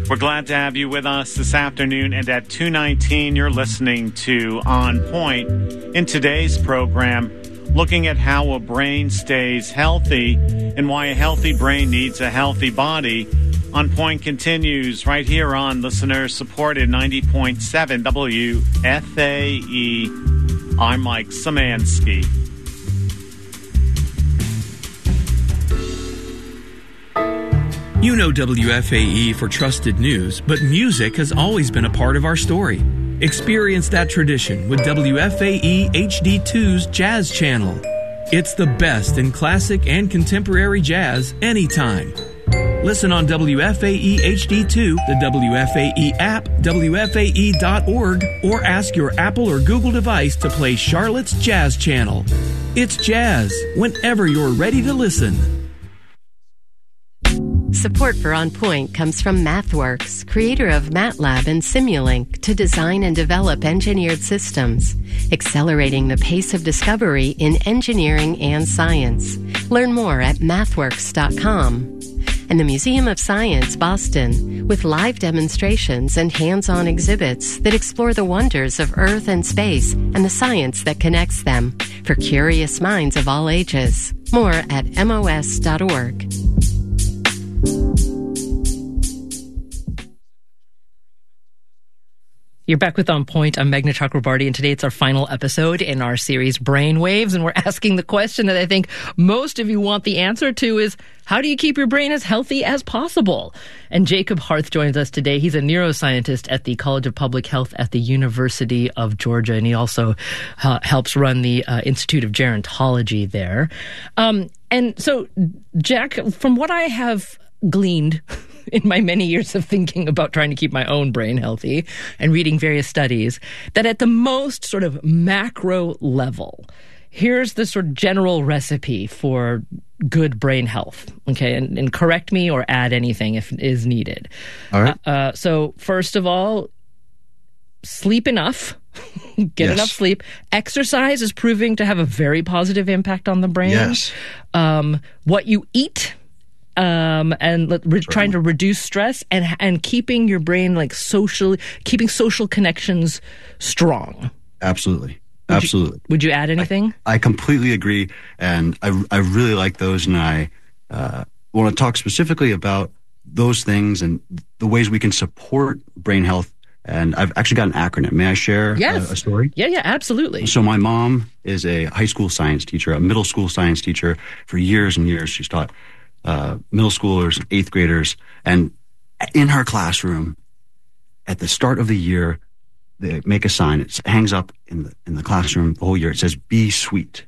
We're glad to have you with us this afternoon, and at 2:19, you're listening to On Point. In today's program, looking at how a brain stays healthy and why a healthy brain needs a healthy body. On Point continues right here on listener-supported 90.7 WFAE. I'm Mike Szymanski. You know WFAE for trusted news, but music has always been a part of our story. Experience that tradition with WFAE HD2's Jazz Channel. It's the best in classic and contemporary jazz anytime. Listen on WFAE HD2, the WFAE app, WFAE.org, or ask your Apple or Google device to play Charlotte's Jazz Channel. It's jazz whenever you're ready to listen. Support for On Point comes from MathWorks, creator of MATLAB and Simulink, to design and develop engineered systems, accelerating the pace of discovery in engineering and science. Learn more at mathworks.com. And the Museum of Science, Boston, with live demonstrations and hands-on exhibits that explore the wonders of Earth and space and the science that connects them for curious minds of all ages. More at mos.org. You're back with On Point. I'm Meghna Chakrabarty, and today it's our final episode in our series Brain Waves, and we're asking the question that I think most of you want the answer to is, how do you keep your brain as healthy as possible? And Jacob Harth joins us today. He's a neuroscientist at the College of Public Health at the University of Georgia, and he also helps run the Institute of Gerontology there. And so, Jack, from what I have gleaned in my many years of thinking about trying to keep my own brain healthy and reading various studies, that at the most sort of macro level, here's the sort of general recipe for good brain health. Okay, and correct me or add anything if is needed. All right. So first of all, sleep enough. Get enough sleep. Exercise is proving to have a very positive impact on the brain. Yes. What you eat. Trying to reduce stress and keeping your brain keeping social connections strong. Absolutely. Would you add anything? I completely agree, and I really like those, and I want to talk specifically about those things and the ways we can support brain health. And I've actually got an acronym. May I share a story? Yeah, absolutely. So my mom is a high school science teacher, a middle school science teacher for years and years. She's taught middle schoolers, 8th graders, and in her classroom, at the start of the year, they make a sign. It hangs up in the classroom the whole year. It says, "Be sweet,"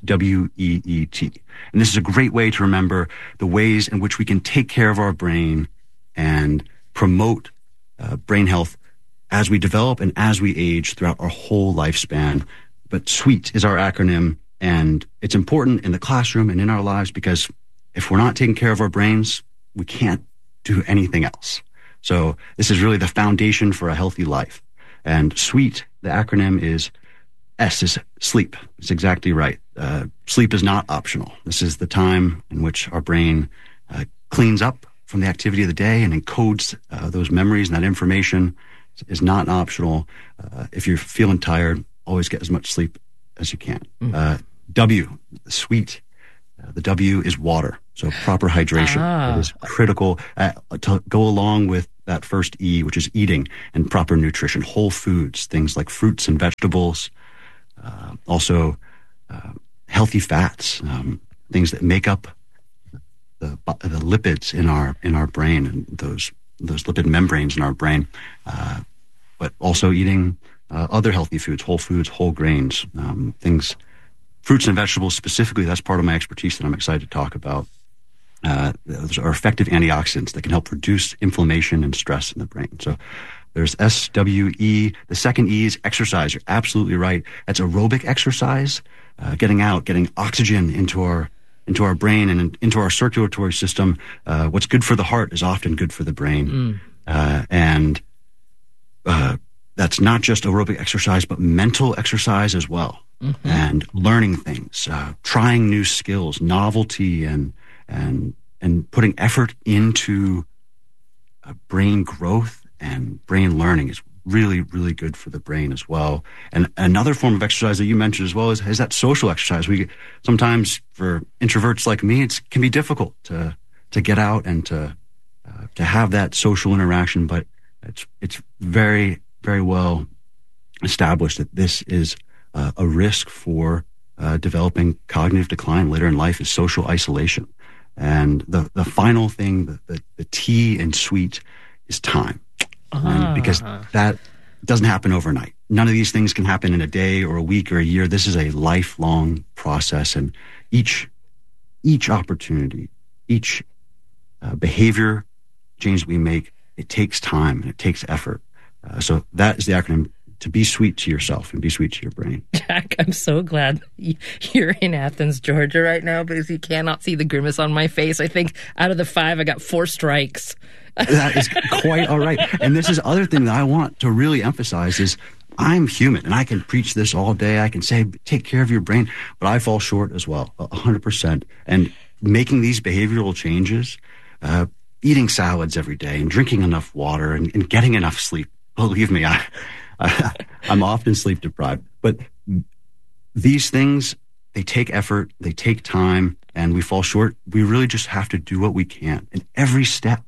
SWEET. And this is a great way to remember the ways in which we can take care of our brain and promote brain health as we develop and as we age throughout our whole lifespan. But SWEET is our acronym, and it's important in the classroom and in our lives because if we're not taking care of our brains, we can't do anything else. So this is really the foundation for a healthy life. And SWEET, the acronym is S is sleep. It's exactly right. Sleep is not optional. This is the time in which our brain cleans up from the activity of the day and encodes those memories, and that information is not optional. If you're feeling tired, always get as much sleep as you can. W, sweet. The W is water, so proper hydration. It is critical to go along with that first E, which is eating, and proper nutrition, whole foods, things like fruits and vegetables, also healthy fats, things that make up the lipids in our brain and those lipid membranes in our brain, but also eating other healthy foods, whole grains, things. Fruits and vegetables specifically, that's part of my expertise that I'm excited to talk about. Those are effective antioxidants that can help reduce inflammation and stress in the brain. So there's SWE. The second E is exercise. You're absolutely right. That's aerobic exercise, getting out, getting oxygen into our brain and into our circulatory system. What's good for the heart is often good for the brain. And that's not just aerobic exercise, but mental exercise as well. And learning things, trying new skills, novelty, and putting effort into brain growth and brain learning is really, really good for the brain as well. And another form of exercise that you mentioned as well is that social exercise. Sometimes for introverts like me, it can be difficult to get out and to have that social interaction, but it's very, very well established that this is a risk for developing cognitive decline later in life is social isolation. And the final thing, the T in sweet, is time. Because that doesn't happen overnight. None of these things can happen in a day or a week or a year. This is a lifelong process, and each opportunity, each behavior change that we make, it takes time and it takes effort. So that is the acronym: to be sweet to yourself and be sweet to your brain. Jack, I'm so glad you're in Athens, Georgia right now, because you cannot see the grimace on my face. I think out of the 5, I got 4 strikes. That is quite all right. And this is the other thing that I want to really emphasize is I'm human, and I can preach this all day. I can say, take care of your brain, but I fall short as well, 100%. And making these behavioral changes, eating salads every day and drinking enough water and getting enough sleep. Believe me, I'm often sleep deprived, but these things, they take effort, they take time, and we fall short. We really just have to do what we can. And every step,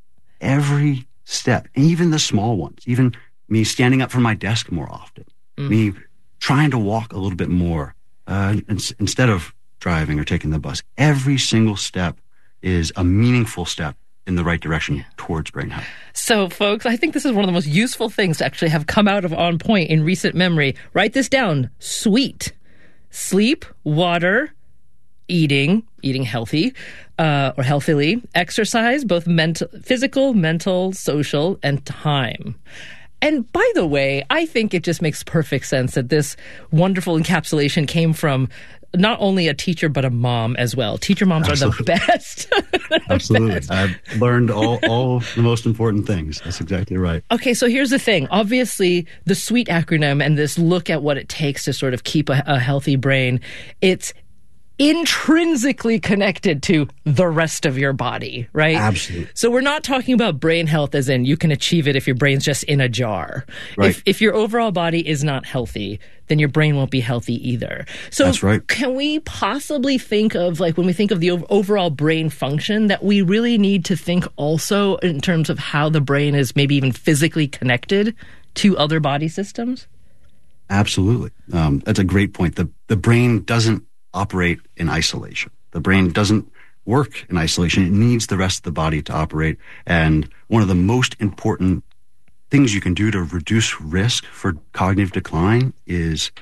even the small ones, even me standing up from my desk more often, me trying to walk a little bit more instead of driving or taking the bus. Every single step is a meaningful step in the right direction towards brain health. So, folks, I think this is one of the most useful things to actually have come out of On Point in recent memory. Write this down. Sweet. Sleep, water, eating healthy or healthily, exercise, both physical, mental, social, and time. And by the way, I think it just makes perfect sense that this wonderful encapsulation came from not only a teacher, but a mom as well. Teacher moms Absolutely. Are the best. Absolutely. Best. I've learned all the most important things. That's exactly right. Okay, so here's the thing. Obviously, the SWEET acronym and this look at what it takes to sort of keep a healthy brain, it's intrinsically connected to the rest of your body, right? Absolutely. So we're not talking about brain health as in you can achieve it if your brain's just in a jar. Right. If your overall body is not healthy, then your brain won't be healthy either. So That's right. Can we possibly think of, like, when we think of the overall brain function, that we really need to think also in terms of how the brain is maybe even physically connected to other body systems? Absolutely. That's a great point. The brain doesn't operate in isolation. The brain doesn't work in isolation. It needs the rest of the body to operate. And one of the most important things you can do to reduce risk for cognitive decline is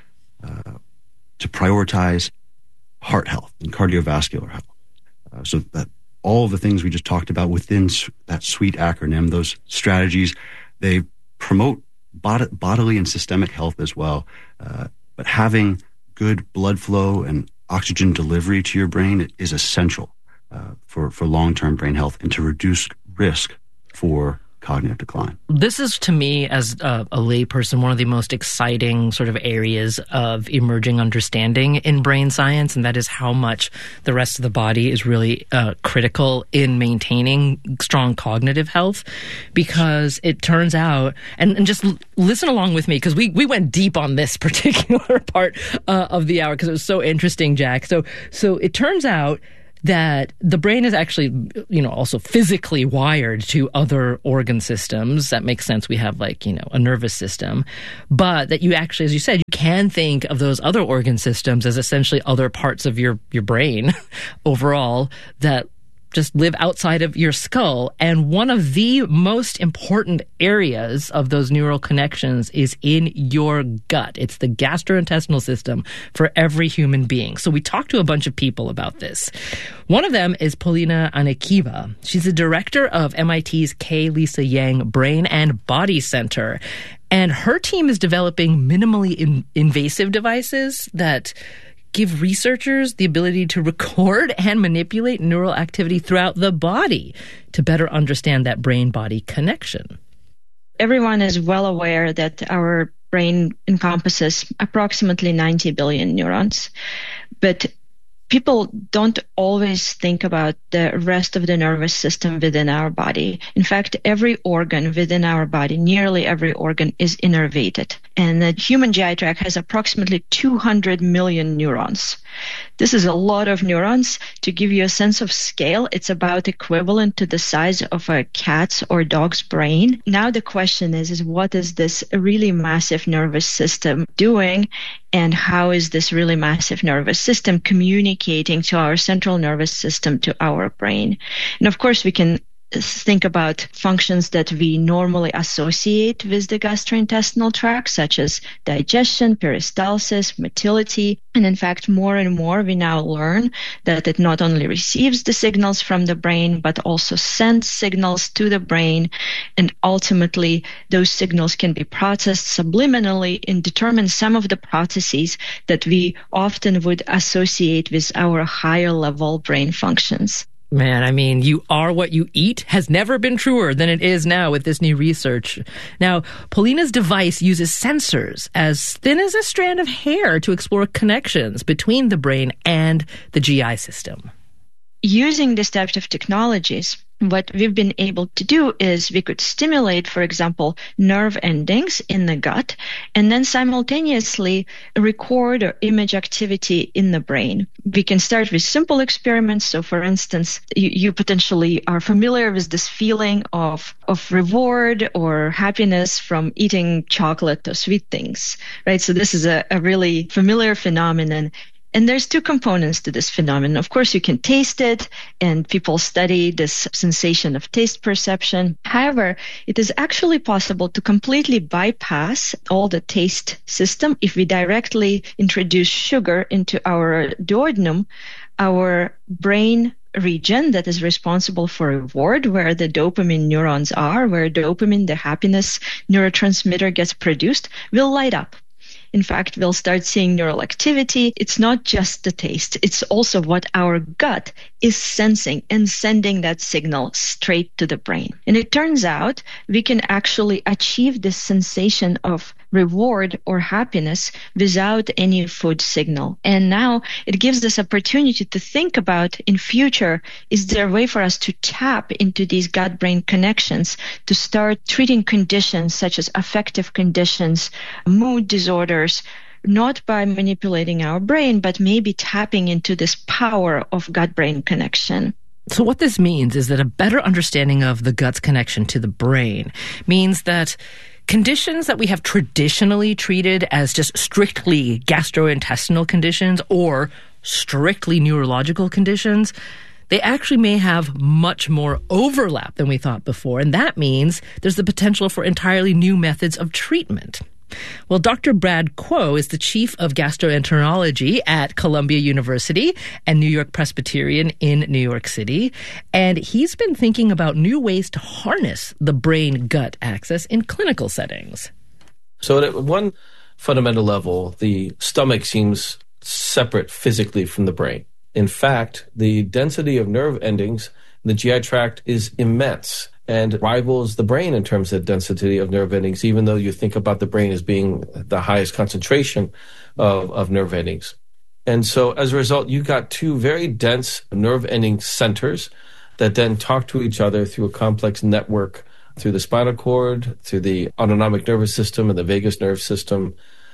to prioritize heart health and cardiovascular health. So that all of the things we just talked about within that SWEET acronym, those strategies, they promote bodily and systemic health as well. But having good blood flow and oxygen delivery to your brain is essential for long-term brain health and to reduce risk for cognitive decline. This is, to me, as a layperson, one of the most exciting sort of areas of emerging understanding in brain science, and that is how much the rest of the body is really critical in maintaining strong cognitive health. Because it turns out, and just listen along with me, because we went deep on this particular part of the hour because it was so interesting, Jack. So it turns out that the brain is actually, also physically wired to other organ systems. That makes sense. We have a nervous system, but that you actually, as you said, you can think of those other organ systems as essentially other parts of your brain overall that just live outside of your skull. And one of the most important areas of those neural connections is in your gut. It's the gastrointestinal system for every human being. So we talked to a bunch of people about this. One of them is Polina Anikieva. She's the director of MIT's K. Lisa Yang Brain and Body Center. And her team is developing minimally invasive devices that give researchers the ability to record and manipulate neural activity throughout the body to better understand that brain-body connection. Everyone is well aware that our brain encompasses approximately 90 billion neurons. But people don't always think about the rest of the nervous system within our body. In fact, every organ within our body, nearly every organ, is innervated. And the human GI tract has approximately 200 million neurons. This is a lot of neurons. To give you a sense of scale, it's about equivalent to the size of a cat's or dog's brain. Now the question is what is this really massive nervous system doing? And how is this really massive nervous system communicating to our central nervous system, to our brain? And of course, we can think about functions that we normally associate with the gastrointestinal tract, such as digestion, peristalsis, motility. And in fact, more and more we now learn that it not only receives the signals from the brain, but also sends signals to the brain. And ultimately, those signals can be processed subliminally and determine some of the processes that we often would associate with our higher level brain functions. Man, I mean, you are what you eat has never been truer than it is now with this new research. Now, Polina's device uses sensors as thin as a strand of hair to explore connections between the brain and the GI system. Using this type of technologies, what we've been able to do is we could stimulate, for example, nerve endings in the gut and then simultaneously record or image activity in the brain. We can start with simple experiments. So, for instance, you potentially are familiar with this feeling of reward or happiness from eating chocolate or sweet things, right? So this is a really familiar phenomenon. And there's two components to this phenomenon. Of course, you can taste it, and people study this sensation of taste perception. However, it is actually possible to completely bypass all the taste system if we directly introduce sugar into our duodenum, our brain region that is responsible for reward, where the dopamine neurons are, where dopamine, the happiness neurotransmitter, gets produced, will light up. In fact, we'll start seeing neural activity. It's not just the taste. It's also what our gut is sensing and sending that signal straight to the brain. And it turns out we can actually achieve this sensation of reward or happiness without any food signal. And now it gives us opportunity to think about in future, is there a way for us to tap into these gut-brain connections to start treating conditions such as affective conditions, mood disorders, not by manipulating our brain, but maybe tapping into this power of gut-brain connection. So what this means is that a better understanding of the gut's connection to the brain means that conditions that we have traditionally treated as just strictly gastrointestinal conditions or strictly neurological conditions, they actually may have much more overlap than we thought before. And that means there's the potential for entirely new methods of treatment. Well, Dr. Brad Kuo is the chief of gastroenterology at Columbia University and New York Presbyterian in New York City. And he's been thinking about new ways to harness the brain-gut axis in clinical settings. So at one fundamental level, the stomach seems separate physically from the brain. In fact, the density of nerve endings in the GI tract is immense and rivals the brain in terms of density of nerve endings, even though you think about the brain as being the highest concentration of nerve endings. And so as a result, you've got two very dense nerve ending centers that then talk to each other through a complex network through the spinal cord, through the autonomic nervous system and the vagus nerve system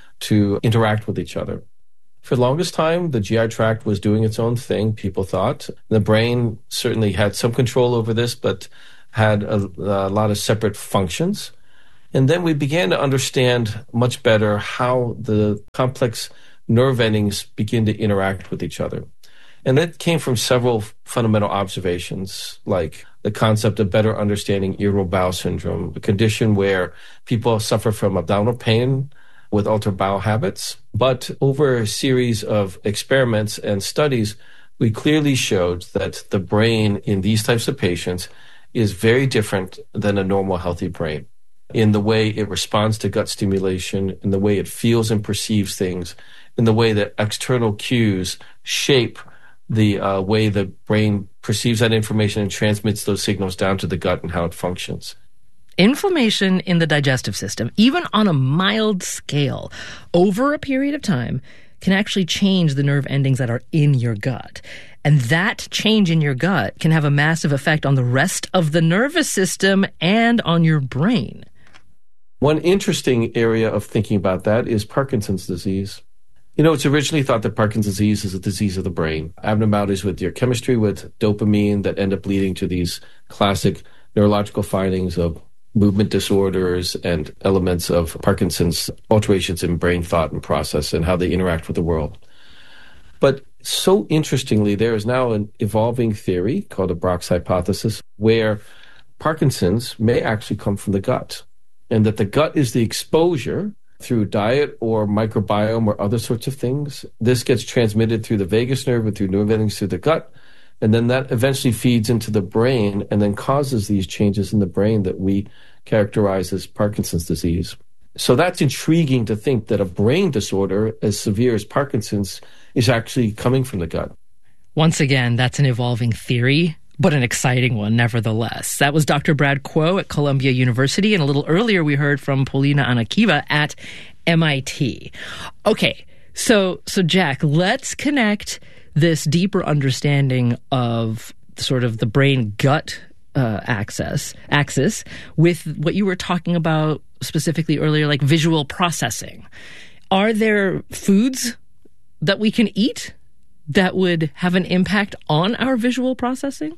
to interact with each other. For the longest time, the GI tract was doing its own thing, people thought. The brain certainly had some control over this, but had a lot of separate functions. And then we began to understand much better how the complex nerve endings begin to interact with each other. And that came from several fundamental observations, like the concept of better understanding irritable bowel syndrome, a condition where people suffer from abdominal pain with altered bowel habits. But over a series of experiments and studies, we clearly showed that the brain in these types of patients is very different than a normal healthy brain in the way it responds to gut stimulation, in the way it feels and perceives things, in the way that external cues shape the way the brain perceives that information and transmits those signals down to the gut and how it functions. Inflammation in the digestive system, even on a mild scale, over a period of time, can actually change the nerve endings that are in your gut. And that change in your gut can have a massive effect on the rest of the nervous system and on your brain. One interesting area of thinking about that is Parkinson's disease. You know, it's originally thought that Parkinson's disease is a disease of the brain. Abnormalities with your chemistry, with dopamine, that end up leading to these classic neurological findings of movement disorders and elements of Parkinson's alterations in brain thought and process and how they interact with the world. But so interestingly, there is now an evolving theory called the Braak's hypothesis, where Parkinson's may actually come from the gut, and that the gut is the exposure through diet or microbiome or other sorts of things. This gets transmitted through the vagus nerve and through nerve endings through the gut, and then that eventually feeds into the brain and then causes these changes in the brain that we characterize as Parkinson's disease. So that's intriguing to think that a brain disorder as severe as Parkinson's is actually coming from the gut. Once again, that's an evolving theory, but an exciting one nevertheless. That was Dr. Brad Kuo at Columbia University, and a little earlier we heard from Polina Anakiva at MIT. Okay, so Jack, let's connect this deeper understanding of sort of the brain-gut axis with what you were talking about specifically earlier, like visual processing. Are there foods that we can eat that would have an impact on our visual processing?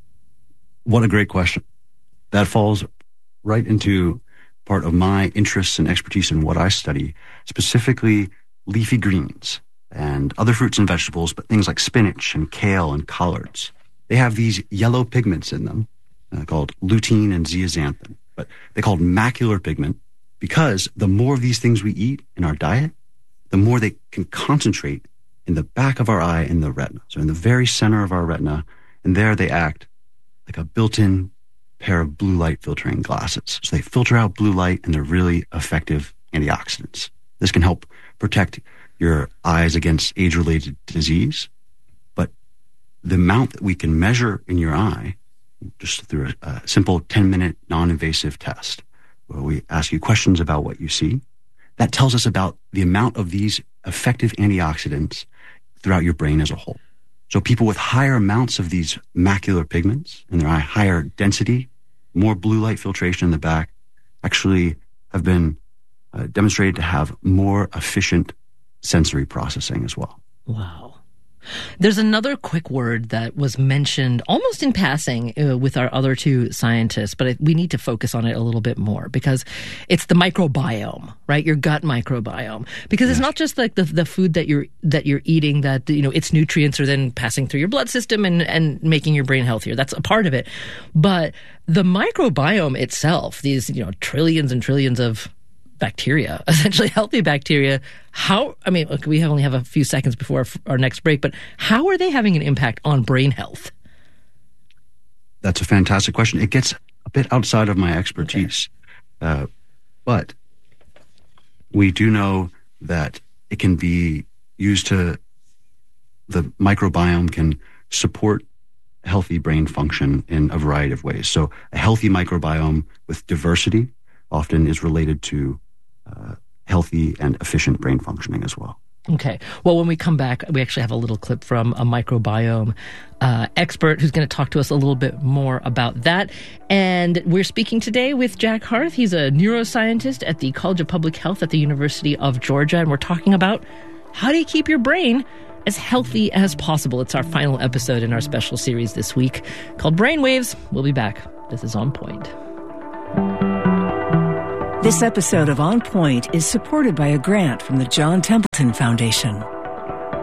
What a great question. That falls right into part of my interests and expertise in what I study, specifically leafy greens and other fruits and vegetables, but things like spinach and kale and collards. They have these yellow pigments in them called lutein and zeaxanthin, but they're called macular pigment because the more of these things we eat in our diet, the more they can concentrate in the back of our eye in the retina. So in the very center of our retina, and there they act like a built-in pair of blue light filtering glasses. So they filter out blue light, and they're really effective antioxidants. This can help protect your eyes against age-related disease, but the amount that we can measure in your eye just through a simple 10-minute non-invasive test where we ask you questions about what you see, that tells us about the amount of these effective antioxidants throughout your brain as a whole. So people with higher amounts of these macular pigments in their eye, higher density, more blue light filtration in the back, actually have been demonstrated to have more efficient sensory processing as well. Wow. There's another quick word that was mentioned almost in passing with our other two scientists, but we need to focus on it a little bit more because it's the microbiome, right? Your gut microbiome. Because it's not just like the food that you're eating that, you know, its nutrients are then passing through your blood system and making your brain healthier. That's a part of it. But the microbiome itself, these, you know, trillions and trillions of bacteria, essentially healthy bacteria, look, we only have a few seconds before our next break, but how are they having an impact on brain health? That's a fantastic question. It gets a bit outside of my expertise, but we do know that it can be used the microbiome can support healthy brain function in a variety of ways. So a healthy microbiome with diversity often is related to healthy and efficient brain functioning as well. Okay. Well, when we come back, we actually have a little clip from a microbiome expert who's going to talk to us a little bit more about that. And we're speaking today with Jack Harth. He's a neuroscientist at the College of Public Health at the University of Georgia. And we're talking about how do you keep your brain as healthy as possible. It's our final episode in our special series this week called Brainwaves. We'll be back. This is On Point. This episode of On Point is supported by a grant from the John Templeton Foundation.